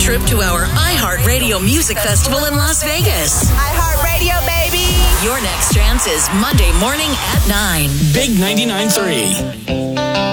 trip to our iHeartRadio Music Festival in Las Vegas. iHeartRadio, baby! Your next chance is Monday morning at 9. Big 99.3.